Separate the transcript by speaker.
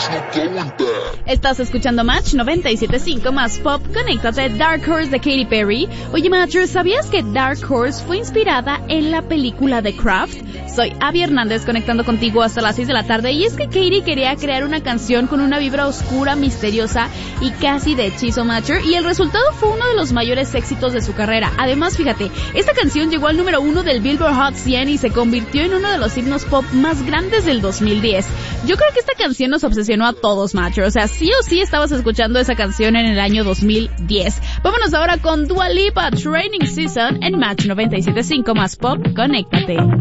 Speaker 1: Estás escuchando Match 97.5 más pop. Conéctate. Dark Horse de Katy Perry. Oye, Matcher, ¿sabías que Dark Horse fue inspirada en la película The Craft? Soy Abby Hernández, conectando contigo hasta las 6 de la tarde. Y es que Katy quería crear una canción con una vibra oscura, misteriosa y casi de hechizo, Matcher, y el resultado fue uno de los mayores éxitos de su carrera. Además, fíjate, esta canción llegó al número 1 del Billboard Hot 100 y se convirtió en uno de los himnos pop más grandes del 2010. Yo creo que esta canción nos obsesionó a todos, Matcher. O sea, sí o sí estabas escuchando esa canción en el año 2010. Vámonos ahora con Dua Lipa, Training Season en Match 97.5 más pop. Conéctate.